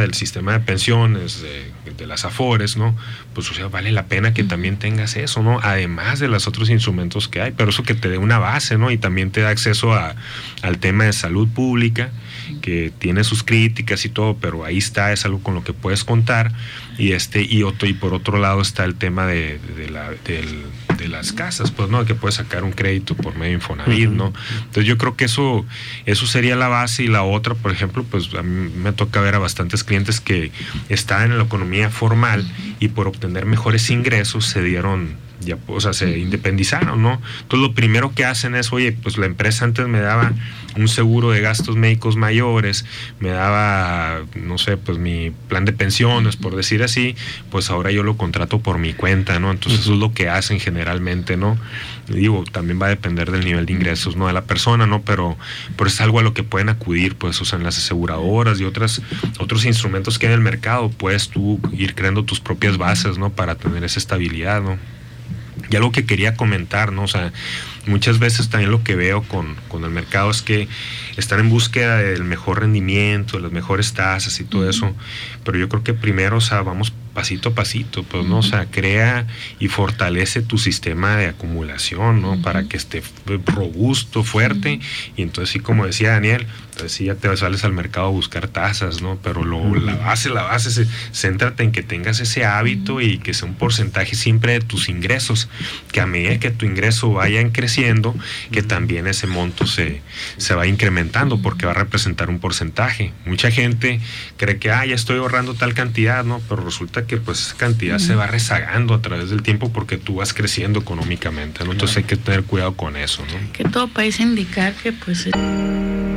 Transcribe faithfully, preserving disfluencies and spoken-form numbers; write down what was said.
del sistema de pensiones, de, de las Afores, ¿no? Pues o sea, vale la pena que también tengas eso, ¿no? Además de los otros instrumentos que hay, pero eso que te dé una base, ¿no? Y también te da acceso a, al tema de salud pública, que tiene sus críticas y todo, pero ahí está, es algo con lo que puedes contar. Y este y otro y por otro lado está el tema de, de, la, del, de las casas, pues, ¿no? Que puedes sacar un crédito por medio de Infonavit, ¿no? Entonces yo creo que eso eso sería la base. Y la otra, por ejemplo, pues a mí me toca ver a bastantes clientes que están en la economía formal y por obtener mejores ingresos se dieron ya, o sea, se independizaron, ¿no? Entonces lo primero que hacen es, oye, pues la empresa antes me daba un seguro de gastos médicos mayores, me daba, no sé, pues mi plan de pensiones, por decir así, pues ahora yo lo contrato por mi cuenta, ¿no? Entonces eso es lo que hacen generalmente, ¿no? Y digo, también va a depender del nivel de ingresos, ¿no? De la persona, ¿no? Pero, pero es algo a lo que pueden acudir, pues, o sea, en las aseguradoras y otras, otros instrumentos que hay en el mercado, puedes tú ir creando tus propias bases, ¿no? Para tener esa estabilidad, ¿no? Y algo que quería comentar, ¿no? O sea, muchas veces también lo que veo con, con el mercado es que están en búsqueda del mejor rendimiento, de las mejores tasas y todo eso, pero yo creo que primero, o sea, vamos pasito a pasito, pues, ¿no? O sea, crea y fortalece tu sistema de acumulación, ¿no? Uh-huh. Para que esté robusto, fuerte, uh-huh. Y entonces sí, como decía Daniel, entonces sí ya te sales al mercado a buscar tasas, ¿no? Pero lo, uh-huh. la base, la base, se, céntrate en que tengas ese hábito, uh-huh. Y que sea un porcentaje siempre de tus ingresos, que a medida que tu ingreso vaya creciendo, que también ese monto se, se va incrementando, porque va a representar un porcentaje. Mucha gente cree que, ah, ya estoy ahorrando tal cantidad, ¿no? Pero resulta que pues esa cantidad uh-huh. se va rezagando a través del tiempo porque tú vas creciendo económicamente, ¿no? Entonces hay que tener cuidado con eso, ¿no? Que todo parece indicar que pues